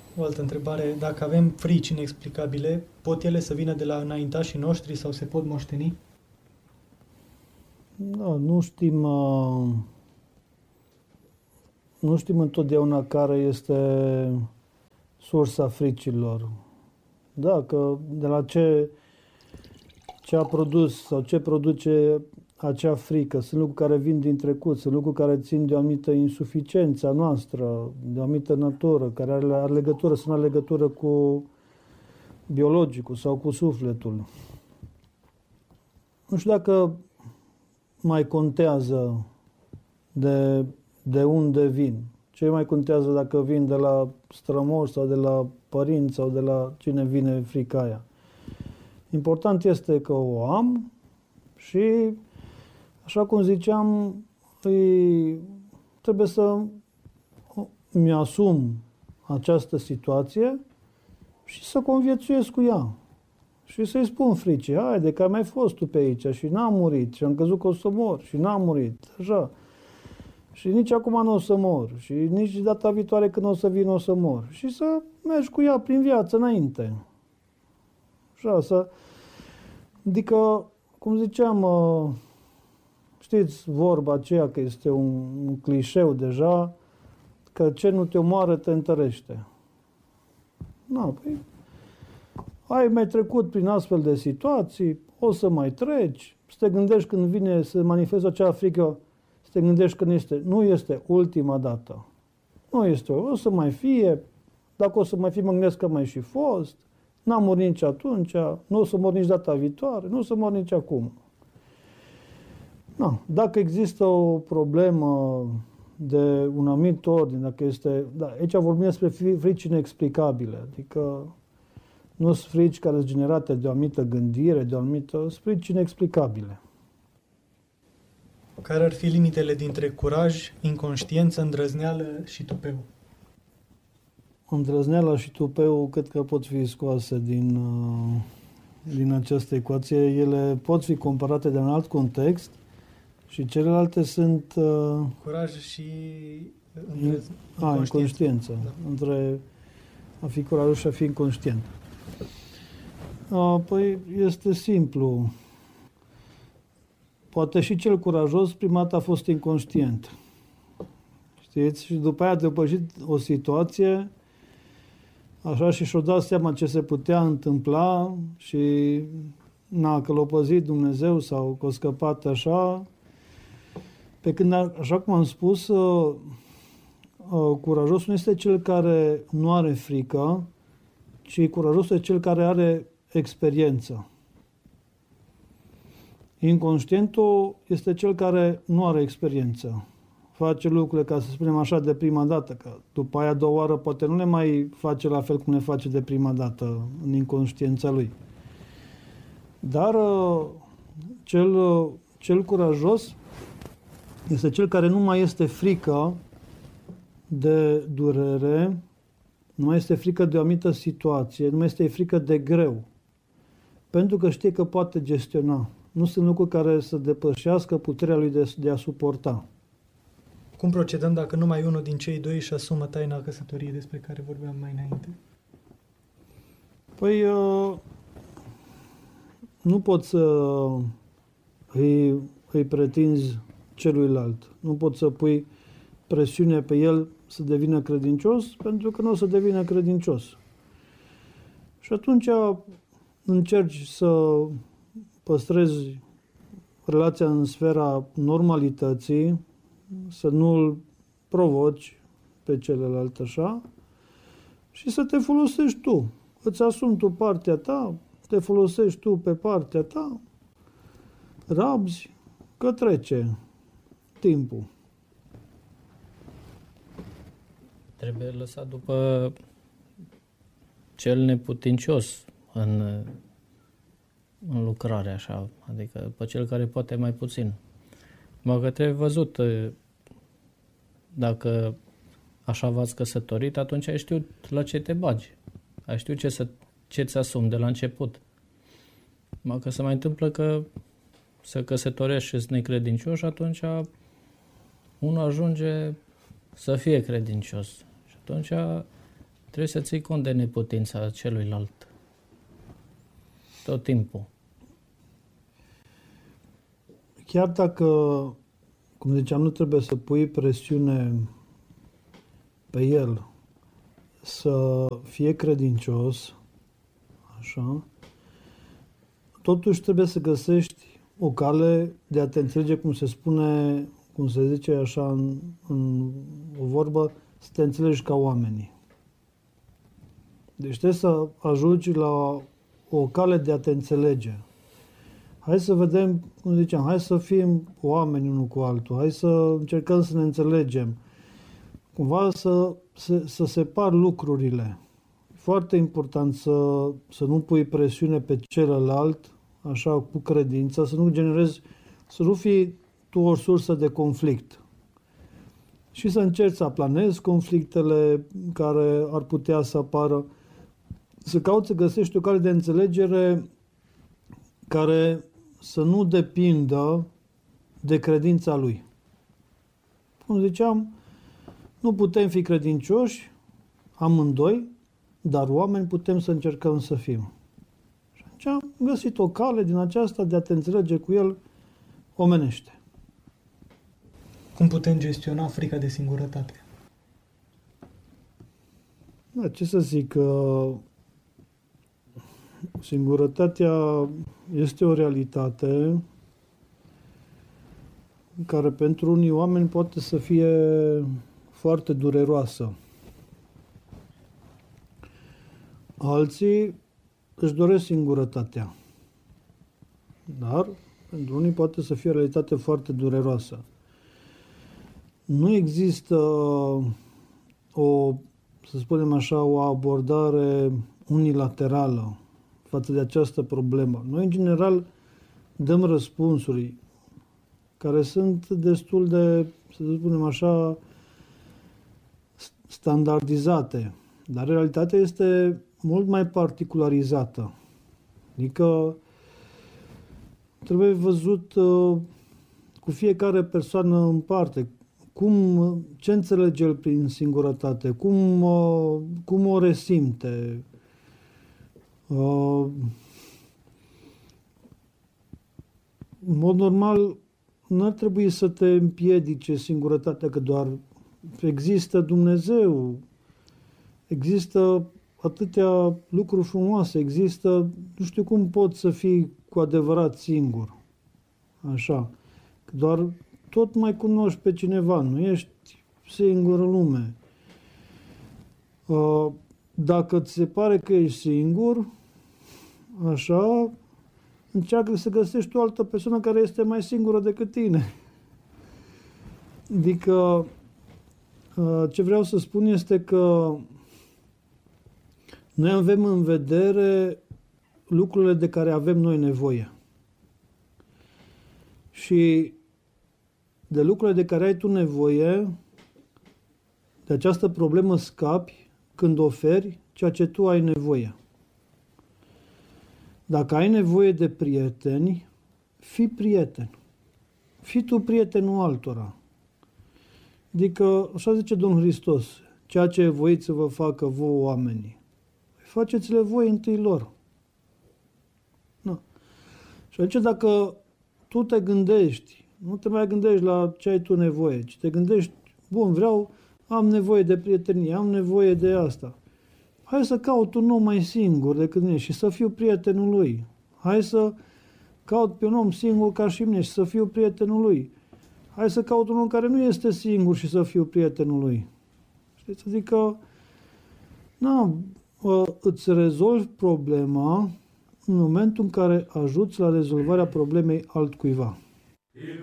O altă întrebare, dacă avem frici inexplicabile, pot ele să vină de la înaintașii noștri sau se pot moșteni? Da, nu știm întotdeauna care este sursa fricilor. Da, că de la ce a produs sau ce produce acea frică. Sunt lucruri care vin din trecut, sunt lucruri care țin de o anumită insuficiență a noastră, de o anumită natură, care are legătură, sunt o legătură cu biologicul sau cu sufletul. Nu știu dacă mai contează de unde vin. Ce mai contează dacă vin de la strămoși sau de la părinți sau de la cine vine frica aia. Important este că o am și, așa cum ziceam, trebuie să mi-asum această situație și să conviețuiesc cu ea. Și să-i spun fricii, haide că ai mai fost tu pe aici și n-am murit și am crezut că o să mor și n-am murit, așa. Și nici acum nu o să mor și nici data viitoare când o să vin o să mor. Și să mergi cu ea prin viață înainte. Așa, adică, cum ziceam, știți vorba aceea că este un clișeu deja, că ce nu te omoară te întărește. Păi, ai mai trecut prin astfel de situații, o să mai treci, să te gândești când vine să manifestă acea frică, să te gândești că nu este ultima dată. Nu este, o să mai fie, dacă o să mai fie, mă gândesc că mai și fost, n-am murit nici atunci, nu o să mor nici data viitoare, nu o să mor nici acum. Dacă există o problemă de un anumit ordine, dacă este, aici vorbim despre frici inexplicabile, adică nu sunt frici care sunt generate de o anumită gândire, de o anumită frici inexplicabile. Care ar fi limitele dintre curaj, inconștiență, îndrăzneală și tupeu? Îndrăzneala și tupeul cred că pot fi scoase din această ecuație. Ele pot fi comparate de un alt context și celelalte sunt... Curaj și inconștiență. Da. Între a fi curajos și a fi inconștient. Păi este simplu. Poate și cel curajos prima dată a fost inconștient. Știți? Și după aia a depășit o situație așa și și-o dat seama ce se putea întâmpla și că l-a păzit Dumnezeu sau că a scăpat așa. Pe când, așa cum am spus, curajosul nu este cel care nu are frică, ci curajosul este cel care are experiență. Inconștientul este cel care nu are experiență. Face lucrurile, ca să spunem așa, de prima dată, că după aia a doua oară poate nu le mai face la fel cum le face de prima dată în inconștiența lui. Dar cel curajos este cel care nu mai este frică de durere, nu mai este frică de o anumită situație, nu mai este frică de greu, pentru că știe că poate gestiona. Nu sunt lucruri care să depășească puterea lui de a suporta. Cum procedăm dacă numai unul din cei doi își asumă taina căsătoriei despre care vorbeam mai înainte? Păi, nu poți să îi pretinzi celuilalt. Nu poți să pui presiune pe el să devină credincios, pentru că nu o să devină credincios. Și atunci încerci să păstrezi relația în sfera normalității, să nu-l provoci pe celălalt așa și să te folosești tu. Îți asumi tu partea ta, te folosești tu pe partea ta, rabzi, că trece timpul. Trebuie lăsat după cel neputincios în lucrare așa, adică pe cel care poate mai puțin. Mă că trebuie văzut, dacă așa v-ați căsătorit, atunci ai știut la ce te bagi. Ai știut ce-ți asumi de la început. Mă că se mai întâmplă că să căsătorești și să necredincios și atunci unul ajunge să fie credincios. Și atunci Trebuie să ții cont de neputința celuilalt. Tot timpul. Chiar dacă, cum ziceam, nu trebuie să pui presiune pe el să fie credincios, așa, totuși trebuie să găsești o cale de a te înțelege, cum se spune, cum se zice așa în o vorbă, să te înțelegi ca oamenii. Deci trebuie să ajungi la o cale de a te înțelege. Hai să vedem, cum ziceam, hai să fim oameni unul cu altul, hai să încercăm să ne înțelegem. Cumva să separ lucrurile. Foarte important să nu pui presiune pe celălalt, așa, cu credința, să nu generezi, să nu fii tu o sursă de conflict. Și să încerci să aplanezi conflictele care ar putea să apară, să cauți să găsești o cale de înțelegere care să nu depindă de credința lui. Cum ziceam, nu putem fi credincioși amândoi, dar oameni putem să încercăm să fim. Și atunci am găsit o cale din aceasta de a te înțelege cu el omenește. Cum putem gestiona frica de singurătate? Da, ce să zic, singurătatea este o realitate care pentru unii oameni poate să fie foarte dureroasă. Alții își doresc singurătatea, dar pentru unii poate să fie o realitate foarte dureroasă. Nu există să spunem așa, o abordare unilaterală față de această problemă. Noi, în general, dăm răspunsuri care sunt destul de, să spunem așa, standardizate, dar realitatea este mult mai particularizată. Adică trebuie văzut cu fiecare persoană în parte ce înțelege el prin singurătate, cum o resimte. În mod normal, nu ar trebui să te împiedice singurătatea, că doar există Dumnezeu, există atâtea lucruri frumoase, există, nu știu cum poți să fii cu adevărat singur. Așa. Că doar tot mai cunoști pe cineva, nu ești singur în lume. Dacă ți se pare că ești singur, așa, încearcă să găsești o altă persoană care este mai singură decât tine. Adică, ce vreau să spun este că noi avem în vedere lucrurile de care avem noi nevoie. Și de lucrurile de care ai tu nevoie, de această problemă scapi când oferi ceea ce tu ai nevoie. Dacă ai nevoie de prieteni, fii prieten. Fii tu prietenul altora. Adică, așa zice Domnul Hristos, ceea ce voiți să vă facă vouă oamenii, faceți-le voi întâi lor. Da. Și aici dacă tu te gândești, nu te mai gândești la ce ai tu nevoie, ci te gândești, bun, am nevoie de prietenie, am nevoie de asta. Hai să caut un om mai singur decât mine și să fiu prietenul lui. Hai să caut pe un om singur ca și mine și să fiu prietenul lui. Hai să caut un om care nu este singur și să fiu prietenul lui. Știți? Adică, îți rezolvi problema în momentul în care ajuți la rezolvarea problemei altcuiva.